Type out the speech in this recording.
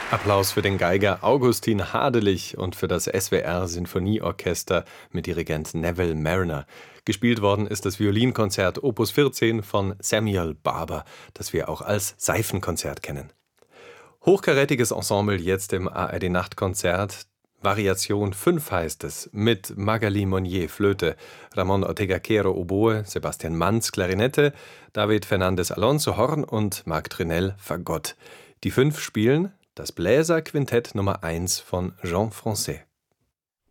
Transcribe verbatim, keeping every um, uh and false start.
Applaus für den Geiger Augustin Hadelich und für das S W R-Sinfonieorchester mit Dirigent Neville Marriner. Gespielt worden ist das Violinkonzert Opus vierzehn von Samuel Barber, das wir auch als Seifenkonzert kennen. Hochkarätiges Ensemble jetzt im A R D-Nachtkonzert. Variation fünf heißt es, mit Magali Monnier Flöte, Ramon Ortega Quero Oboe, Sebastian Manz Klarinette, David Fernandez Alonso Horn und Marc Trinell Fagott. Die fünf spielen das Bläserquintett Nummer eins von Jean Francais.